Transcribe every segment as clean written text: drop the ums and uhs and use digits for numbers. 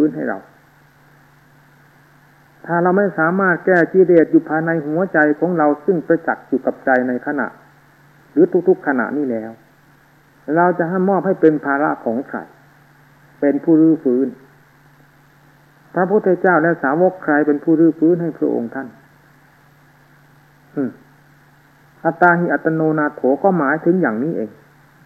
นให้เราถ้าเราไม่สามารถแก้กิเลสอยู่ภายในหัวใจของเราซึ่งประจักษ์อยู่กับใจในขณะหรือทุกๆขณะนี้แล้วเราจะให้มอบให้เป็นภาระของใครเป็นผู้รื้อฟื้นพระพุทธเจ้าและสาวกใครเป็นผู้รื้อฟื้นให้พระองค์ท่านอัตตาหิอัตโนนาโถก็หมายถึงอย่างนี้เอง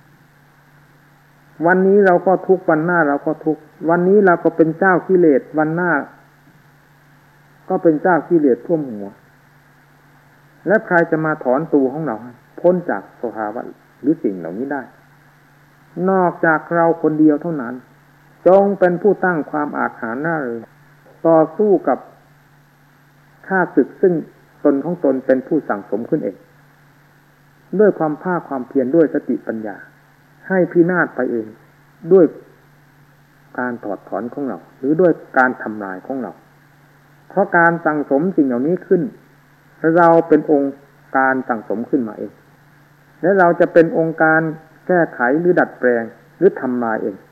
วันนี้เราก็ทุกข์วันหน้าเราก็ทุกข์วันนี้เราก็เป็นเจ้ากิเลสวันหน้าก็เป็นเจ้ากิเลสท่วมหัวและใครจะมาถอนตัวของเราพ้นจากสภาวะหรือสิ่งเหล่านี้ได้นอกจากเราคนเดียวเท่านั้นจงเป็นผู้ตั้งความอาจหาญหน้าเลยต่อสู้กับข้าศึกซึ่งตนของตนเป็นผู้สั่งสมขึ้นเองด้วยความภาคความเพียรด้วยสติปัญญาให้พินาศไปเองด้วยการถอดถอนของเราหรือด้วยการทำลายของเราเพราะการสั่งสมสิ่งเหล่านี้ขึ้นเราเป็นองค์การสั่งสมขึ้นมาเองและเราจะเป็นองค์การแก้ไขหรือดัดแปลงหรือทำลายเอง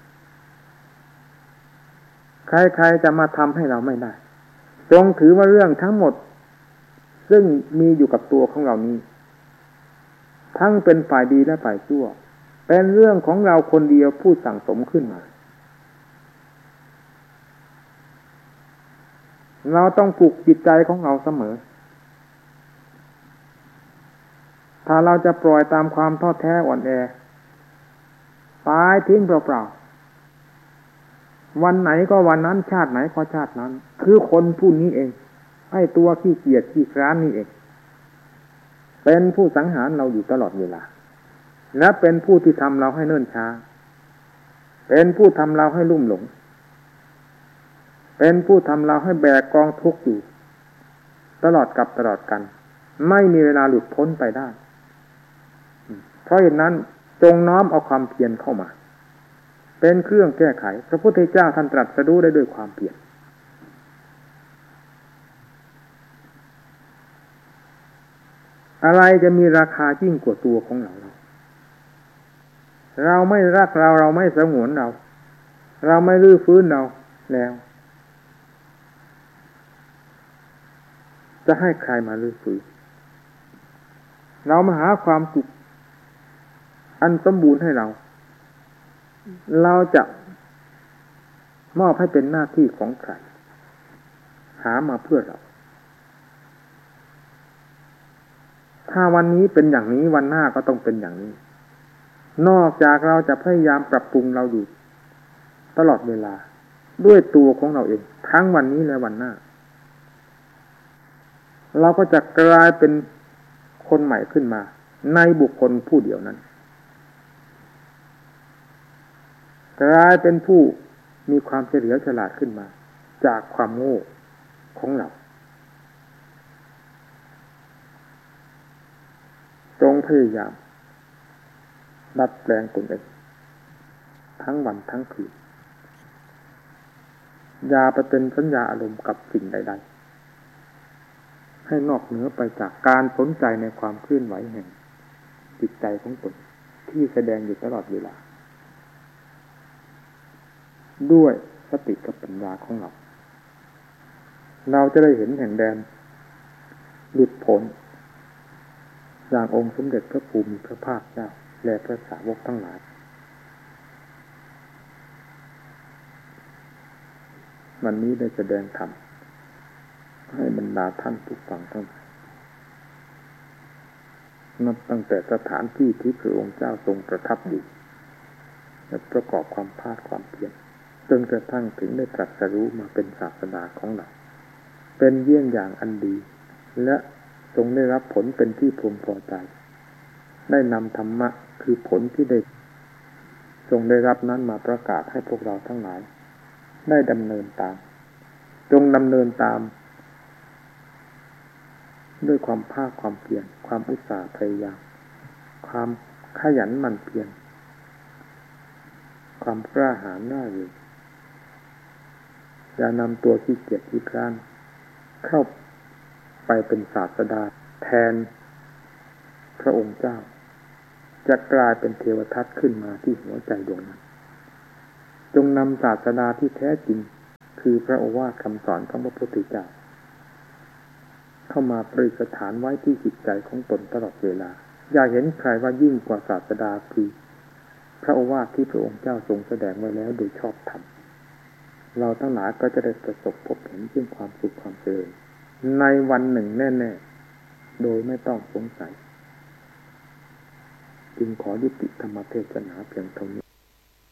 ใครๆจะมาทำให้เราไม่ได้จงถือว่าเรื่องทั้งหมดซึ่งมีอยู่กับตัวของเรานี้ทั้งเป็นฝ่ายดีและฝ่ายชั่วเป็นเรื่องของเราคนเดียวผู้สั่งสมขึ้นมาเราต้องปลุกจิตใจของเราเสมอถ้าเราจะปล่อยตามความท้อแท้อ่อนแอตายทิ้งเปล่าๆวันไหนก็วันนั้นชาติไหนก็ชาตินั้นคือคนผู้นี้เองให้ตัวขี้เกียจขี้คร้านนี่เองเป็นผู้สังหารเราอยู่ตลอดเวลาและเป็นผู้ที่ทำเราให้เนิ่นช้าเป็นผู้ทำเราให้ลุ่มหลงเป็นผู้ทำเราให้แบกกองทุกข์อยู่ตลอดกับตลอดกันไม่มีเวลาหลุดพ้นไปได้เพราะเหตุนั้นจงน้อมเอาความเพียรเข้ามาเป็นเครื่องแก้ไขพระพุทธเจ้าท่านตรัสรู้ได้ด้วยความเพียรอะไรจะมีราคายิ่งกว่าตัวของเราเราไม่รักเราไม่สงวนเราไม่รื้อฟื้นเราแล้วจะให้ใครมารื้อฟื้นเรามาหาความสุขอันสมบูรณ์ให้เราจะมอบให้เป็นหน้าที่ของใครหามาเพื่อเราถ้าวันนี้เป็นอย่างนี้วันหน้าก็ต้องเป็นอย่างนี้นอกจากเราจะพยายามปรับปรุงเราอยู่ตลอดเวลาด้วยตัวของเราเองทั้งวันนี้และวันหน้าเราก็จะกลายเป็นคนใหม่ขึ้นมาในบุคคลผู้เดียวนั้นกลายเป็นผู้มีความเฉลียวฉลาดขึ้นมาจากความโง่ของเราจงพยายามดัดแปลงตนเองทั้งวันทั้งคืนอย่าไปเป็นสัญญาอารมณ์กับสิ่งใดๆให้นอกเหนือไปจากการสนใจในความเคลื่อนไหวแห่งจิตใจของตนที่แสดงอยู่ตลอดเวลาด้วยสติกับปัญญาของเราจะได้เห็นแห่งแดนหลุดพ้นอย่างองค์สมเด็จพระภูมิพระภาคเจ้าและพระสาวกทั้งหลายวันนี้ได้แสดงธรรมให้บรรดาท่านผู้ฟังทั้งหลายนับตั้งแต่สถานที่ที่พระองค์เจ้าทรงประทับอยู่และประกอบความภาคความเพียรจนกระทั่งถึงได้ตรัสรู้มาเป็นศาสดาของเราเป็นเยี่ยงอย่างอันดีและทรงได้รับผลเป็นที่พึงพอใจได้นำธรรมะคือผลที่ได้ทรงได้รับนั้นมาประกาศให้พวกเราทั้งหลายได้ดำเนินตามจงดำเนินตามด้วยความภาคความเพียรความอุตสาห์พยายามความขยันหมั่นเพียรความกล้าหาญหน้าอยู่อย่านำตัวขี้เกียจขี้คร้านเข้าไปเป็นศาสดาแทนพระองค์เจ้าจะกลายเป็นเทวทัตขึ้นมาที่หัวใจดวงนั้นจงนำศาสดาที่แท้จริงคือพระโอวาทคำสอนของพระพุทธเจ้าเข้ามาประดิษฐานไว้ที่จิตใจของตนตลอดเวลาอย่าเห็นใครว่ายิ่งกว่าศาสดาคือพระโอวาทที่พระองค์เจ้าทรงแสดงไว้แล้วโดยชอบธรรมเราทั้งหลายก็จะได้ประสบพบเห็นซึ่งความสุขความเจริญในวันหนึ่งแน่ๆโดยไม่ต้องสงสัยจึงขอยุติธรรมเทศนาเพียงเท่านี้